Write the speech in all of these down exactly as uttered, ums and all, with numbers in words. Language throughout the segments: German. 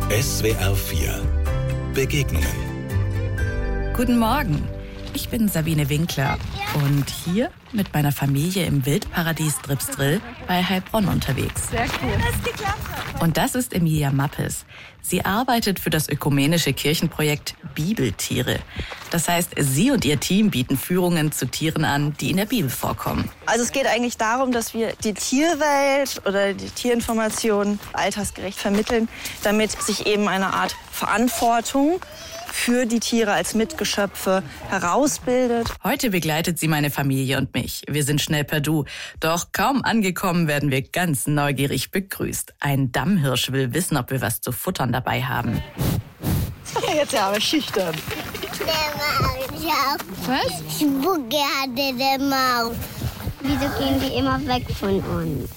S W R vier Begegnungen. Guten Morgen, ich bin Sabine Winkler und hier mit meiner Familie im Wildparadies Dripsdrill bei Heilbronn unterwegs. Sehr cool. Und das ist Emilia Mappes. Sie arbeitet für das ökumenische Kirchenprojekt Bibeltiere. Das heißt, sie und ihr Team bieten Führungen zu Tieren an, die in der Bibel vorkommen. Also es geht eigentlich darum, dass wir die Tierwelt oder die Tierinformationen altersgerecht vermitteln, damit sich eben eine Art Verantwortung für die Tiere als Mitgeschöpfe herausbildet. Heute begleitet sie meine Familie und mich. Wir sind schnell per Du. Doch kaum angekommen werden wir ganz neugierig begrüßt. Ein Dammhirsch will wissen, ob wir was zu futtern dabei haben. Jetzt ja aber schüchtern. Der Maus. Was? Ich spucke hatte der Maus. Wieso gehen die immer weg von uns?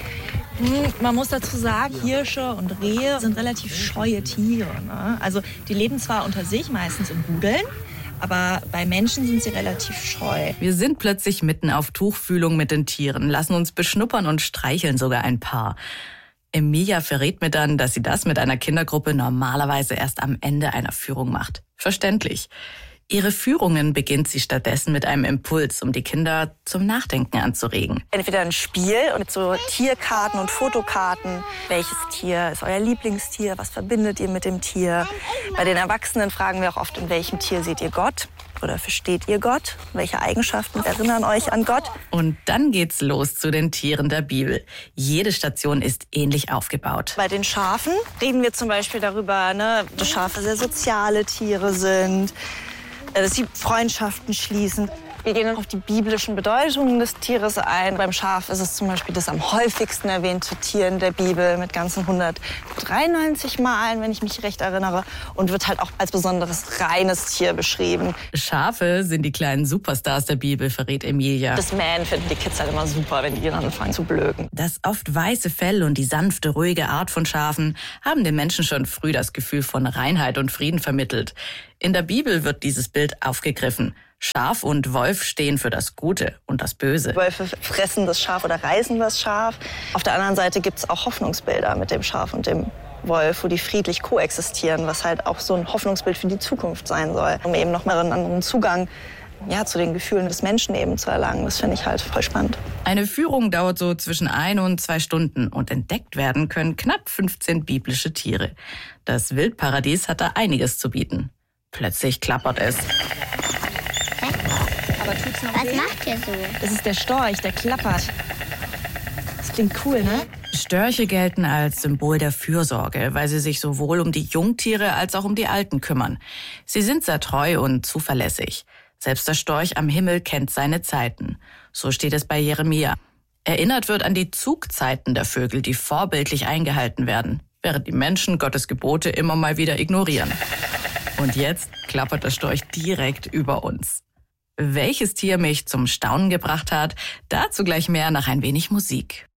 Hm, man muss dazu sagen, Hirsche und Rehe sind relativ scheue Tiere. Ne? Also die leben zwar unter sich, meistens in Rudeln, aber bei Menschen sind sie relativ scheu. Wir sind plötzlich mitten auf Tuchfühlung mit den Tieren, lassen uns beschnuppern und streicheln sogar ein paar. Emilia verrät mir dann, dass sie das mit einer Kindergruppe normalerweise erst am Ende einer Führung macht. Verständlich. Ihre Führungen beginnt sie stattdessen mit einem Impuls, um die Kinder zum Nachdenken anzuregen. Entweder ein Spiel mit so Tierkarten und Fotokarten. Welches Tier ist euer Lieblingstier? Was verbindet ihr mit dem Tier? Bei den Erwachsenen fragen wir auch oft, in welchem Tier seht ihr Gott? Oder versteht ihr Gott? Welche Eigenschaften erinnern euch an Gott? Und dann geht's los zu den Tieren der Bibel. Jede Station ist ähnlich aufgebaut. Bei den Schafen reden wir zum Beispiel darüber, ne, dass Schafe sehr soziale Tiere sind, dass sie Freundschaften schließen. Wir gehen auf die biblischen Bedeutungen des Tieres ein. Beim Schaf ist es zum Beispiel das am häufigsten erwähnte Tier in der Bibel mit ganzen hundertdreiundneunzig Malen, wenn ich mich recht erinnere, und wird halt auch als besonderes reines Tier beschrieben. Schafe sind die kleinen Superstars der Bibel, verrät Emilia. Das Man finden die Kids halt immer super, wenn die dann anfangen zu blöken. Das oft weiße Fell und die sanfte, ruhige Art von Schafen haben den Menschen schon früh das Gefühl von Reinheit und Frieden vermittelt. In der Bibel wird dieses Bild aufgegriffen. Schaf und Wolf stehen für das Gute und das Böse. Wölfe fressen das Schaf oder reißen das Schaf. Auf der anderen Seite gibt es auch Hoffnungsbilder mit dem Schaf und dem Wolf, wo die friedlich koexistieren, was halt auch so ein Hoffnungsbild für die Zukunft sein soll, um eben noch mal einen anderen Zugang ja, zu den Gefühlen des Menschen eben zu erlangen. Das finde ich halt voll spannend. Eine Führung dauert so zwischen ein und zwei Stunden und entdeckt werden können knapp fünfzehn biblische Tiere. Das Wildparadies hat da einiges zu bieten. Plötzlich klappert es. Was macht ihr so? Das ist der Storch, der klappert. Das klingt cool, ne? Störche gelten als Symbol der Fürsorge, weil sie sich sowohl um die Jungtiere als auch um die Alten kümmern. Sie sind sehr treu und zuverlässig. Selbst der Storch am Himmel kennt seine Zeiten. So steht es bei Jeremia. Erinnert wird an die Zugzeiten der Vögel, die vorbildlich eingehalten werden, während die Menschen Gottes Gebote immer mal wieder ignorieren. Und jetzt klappert der Storch direkt über uns. Welches Tier mich zum Staunen gebracht hat, dazu gleich mehr nach ein wenig Musik.